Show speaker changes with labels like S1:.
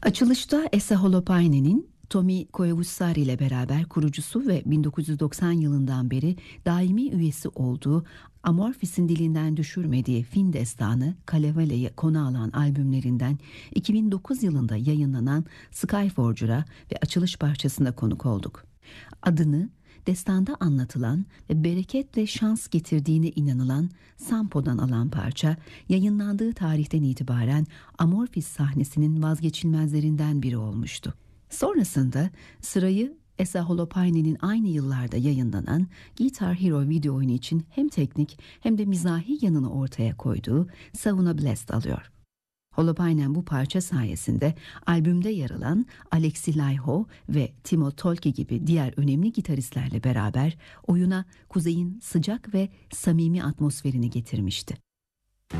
S1: Açılışta Esa Holopainen'in Tommy Koivussari ile beraber kurucusu ve 1990 yılından beri daimi üyesi olduğu, Amorphis'in dilinden düşürmediği Fin Destanı, Kalevale'yi konu alan albümlerinden 2009 yılında yayınlanan Skyforger'a ve açılış parçasına konuk olduk. Adını destanda anlatılan ve bereket ve şans getirdiğine inanılan Sampo'dan alan parça, yayınlandığı tarihten itibaren Amorphis sahnesinin vazgeçilmezlerinden biri olmuştu. Sonrasında sırayı Esa Holopainen'in aynı yıllarda yayınlanan Guitar Hero video oyunu için hem teknik hem de mizahi yanını ortaya koyduğu Savuna Blast alıyor. Holopainen bu parça sayesinde albümde yer alan Alexi Laiho ve Timo Tolkki gibi diğer önemli gitaristlerle beraber oyuna Kuzey'in sıcak ve samimi atmosferini getirmişti.